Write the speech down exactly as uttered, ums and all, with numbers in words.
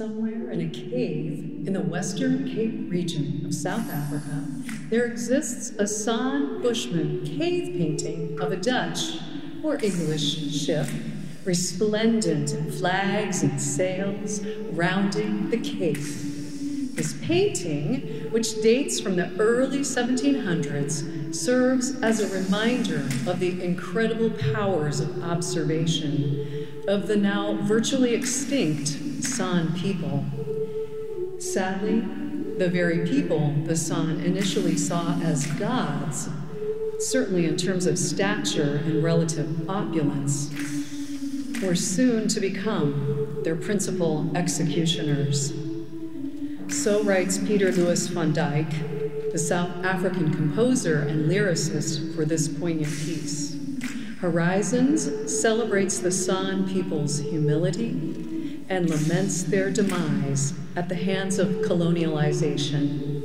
Somewhere in a cave in the Western Cape region of South Africa, there exists a San Bushman cave painting of a Dutch or English ship, resplendent in flags and sails, rounding the cape. This painting, which dates from the early seventeen hundreds, serves as a reminder of the incredible powers of observation of the now virtually extinct San people. Sadly, the very people the San initially saw as gods, certainly in terms of stature and relative opulence, were soon to become their principal executioners. So writes Peter Louis van Dyk, the South African composer and lyricist for this poignant piece. Horizons celebrates the San people's humility and laments their demise at the hands of colonialization.